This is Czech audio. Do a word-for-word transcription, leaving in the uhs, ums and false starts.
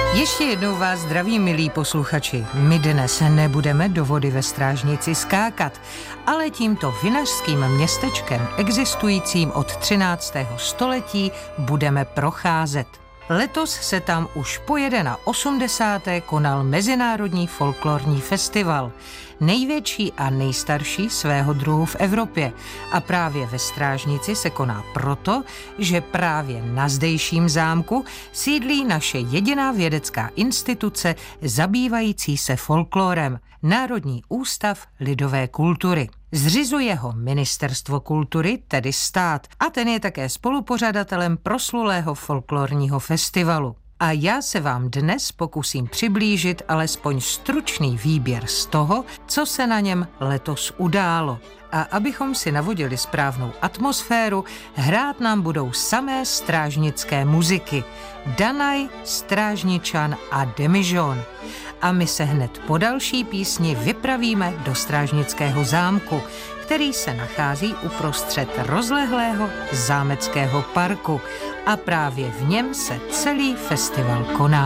Ještě jednou vás zdraví, milí posluchači. My dnes nebudeme do vody ve Strážnici skákat, ale tímto vinařským městečkem, existujícím od třináctého století, budeme procházet. Letos se tam už po osmdesátém prvním konal Mezinárodní folklorní festival, největší a nejstarší svého druhu v Evropě. A právě ve Strážnici se koná proto, že právě na zdejším zámku sídlí naše jediná vědecká instituce zabývající se folklorem, Národní ústav lidové kultury. Zřizuje ho Ministerstvo kultury, tedy stát, a ten je také spolupořadatelem proslulého folklorního festivalu. A já se vám dnes pokusím přiblížit alespoň stručný výběr z toho, co se na něm letos událo. A abychom si navodili správnou atmosféru, hrát nám budou samé strážnické muziky. Danaj, Strážničan a Demižon. A my se hned po další písni vypravíme do Strážnického zámku, který se nachází uprostřed rozlehlého zámeckého parku. A právě v něm se celý festival koná.